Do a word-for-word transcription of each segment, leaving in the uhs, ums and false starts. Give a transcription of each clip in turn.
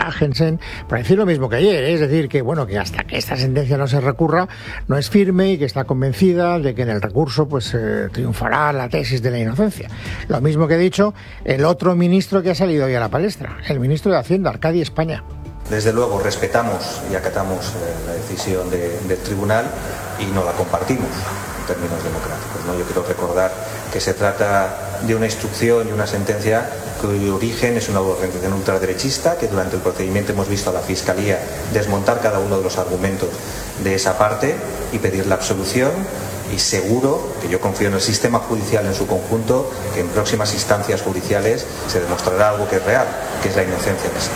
Agensen, para decir lo mismo que ayer, ¿eh? Es decir, que bueno, que hasta que esta sentencia no se recurra, no es firme y que está convencida de que en el recurso pues eh, triunfará la tesis de la inocencia. Lo mismo que he dicho el otro ministro que ha salido hoy a la palestra, el ministro de Hacienda, Arcadi España. Desde luego respetamos y acatamos eh, la decisión de, del tribunal y no la compartimos en términos democráticos, ¿no? Yo quiero recordar que se trata de una instrucción y una sentencia cuyo origen es una organización ultraderechista, que durante el procedimiento hemos visto a la Fiscalía desmontar cada uno de los argumentos de esa parte y pedir la absolución. Y seguro que yo confío en el sistema judicial en su conjunto, que en próximas instancias judiciales se demostrará algo que es real, que es la inocencia de ese.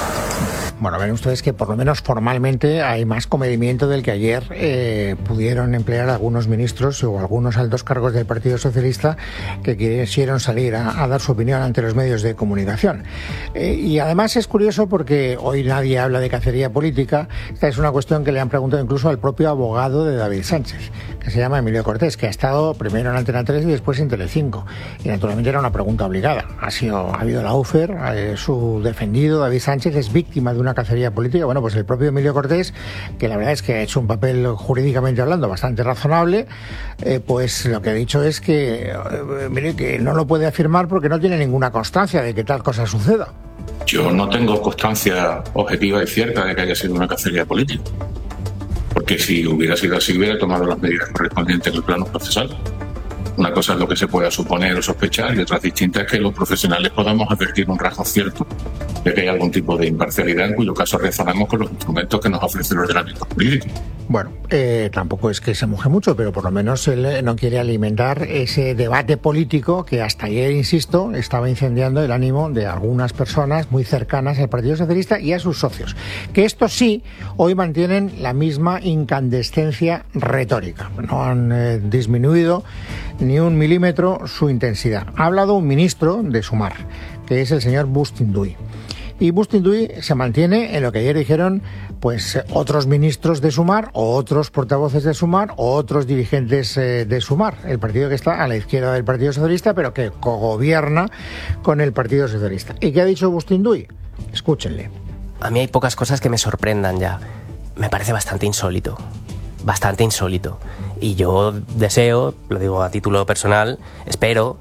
Bueno, ven ustedes que por lo menos formalmente hay más comedimiento del que ayer eh, pudieron emplear algunos ministros o algunos altos cargos del Partido Socialista que quisieron salir a, a dar su opinión ante los medios de comunicación. Eh, y además es curioso porque hoy nadie habla de cacería política. Esta es una cuestión que le han preguntado incluso al propio abogado de David Sánchez, que se llama Emilio Cortés, que ha estado primero en Antena tres y después en Telecinco. Y naturalmente era una pregunta obligada. Ha sido, ha habido la UFER, eh, su defendido David Sánchez es víctima de una cacería política. Bueno, pues el propio Emilio Cortés, que la verdad es que ha hecho un papel jurídicamente hablando bastante razonable, eh, pues lo que ha dicho es que, eh, mire, que no lo puede afirmar porque no tiene ninguna constancia de que tal cosa suceda. Yo no tengo constancia objetiva y cierta de que haya sido una cacería política, porque si hubiera sido así hubiera tomado las medidas correspondientes en el plano procesal. Una cosa es lo que se pueda suponer o sospechar y otra distinta es que los profesionales podamos advertir un rasgo cierto de que hay algún tipo de imparcialidad, en cuyo caso razonamos con los instrumentos que nos ofrece el ordenamiento jurídico. Bueno, eh, tampoco es que se moje mucho, pero por lo menos él no quiere alimentar ese debate político que hasta ayer, insisto, estaba incendiando el ánimo de algunas personas muy cercanas al Partido Socialista y a sus socios. Que estos sí, hoy mantienen la misma incandescencia retórica. No han eh, disminuido ni un milímetro su intensidad. Ha hablado un ministro de Sumar, que es el señor Bustinduy. Y Bustinduy se mantiene en lo que ayer dijeron pues otros ministros de Sumar o otros portavoces de Sumar o otros dirigentes eh, de Sumar, el partido que está a la izquierda del Partido Socialista pero que cogobierna con el Partido Socialista. ¿Y qué ha dicho Bustinduy? Escúchenle. A mí hay pocas cosas que me sorprendan ya. Me parece bastante insólito. Bastante insólito. Y yo deseo, lo digo a título personal, espero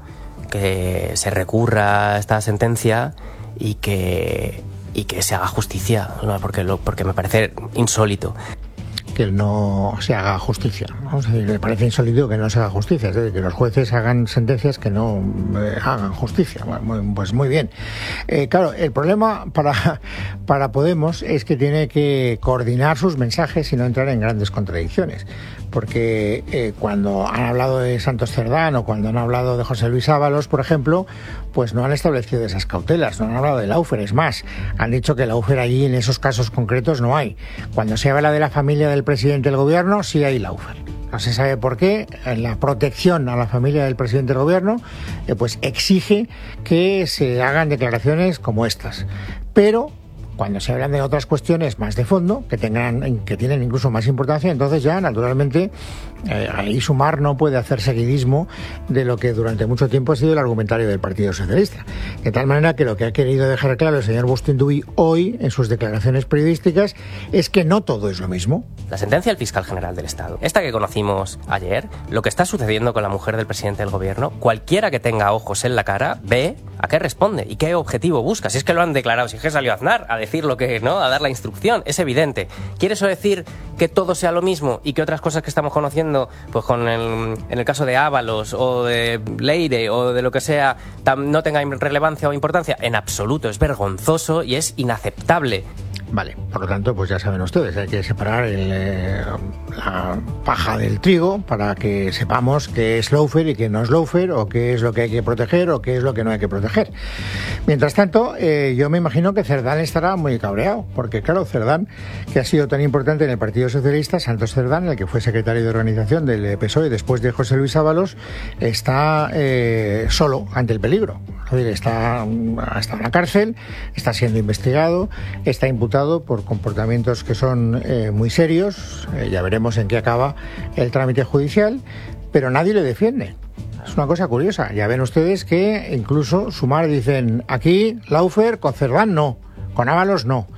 que se recurra a esta sentencia y que, y que se haga justicia, ¿no? porque, lo, porque me parece insólito. Que no se haga justicia, ¿no? O sea, me parece insólito que no se haga justicia, es decir, que los jueces hagan sentencias que no eh, hagan justicia. Bueno, pues muy bien. Eh, claro, el problema para, para Podemos es que tiene que coordinar sus mensajes y no entrar en grandes contradicciones. Porque eh, cuando han hablado de Santos Cerdán o cuando han hablado de José Luis Ábalos, por ejemplo, pues no han establecido esas cautelas, no han hablado de la UFER. Es más, han dicho que la UFER allí en esos casos concretos no hay. Cuando se habla de la familia del presidente del gobierno, sí hay la UFER. No se sabe por qué. La protección a la familia del presidente del gobierno eh, pues exige que se hagan declaraciones como estas. Pero cuando se hablan de otras cuestiones más de fondo, que tengan, que tienen incluso más importancia, entonces ya, naturalmente, eh, ahí Sumar no puede hacer seguidismo de lo que durante mucho tiempo ha sido el argumentario del Partido Socialista. De tal manera que lo que ha querido dejar claro el señor Bustinduy hoy, en sus declaraciones periodísticas, es que no todo es lo mismo. La sentencia del fiscal general del Estado, esta que conocimos ayer, lo que está sucediendo con la mujer del presidente del gobierno, cualquiera que tenga ojos en la cara ve a qué responde y qué objetivo busca. Si es que lo han declarado, si es que salió Aznar a decir lo que, ¿no? A dar la instrucción, es evidente. ¿Quiere eso decir que todo sea lo mismo y que otras cosas que estamos conociendo, pues con el, en el caso de Ábalos o de Leire o de lo que sea, tam, no tengan relevancia o importancia? En absoluto, es vergonzoso y es inaceptable. Vale, por lo tanto, pues ya saben ustedes, hay que separar el, eh, la paja del trigo para que sepamos qué es lawfare y qué no es lawfare, o qué es lo que hay que proteger o qué es lo que no hay que proteger. Mientras tanto, eh, yo me imagino que Cerdán estará muy cabreado, porque claro, Cerdán, que ha sido tan importante en el Partido Socialista, Santos Cerdán, el que fue secretario de organización del P S O E después de José Luis Ábalos, está eh, solo ante el peligro. Es decir, está, está en la cárcel, está siendo investigado, está imputado por comportamientos que son eh, muy serios. Eh, ya veremos en qué acaba el trámite judicial, pero nadie le defiende. Es una cosa curiosa. Ya ven ustedes que incluso Sumar dicen aquí lawfare, con Cerdán no, con Ábalos no.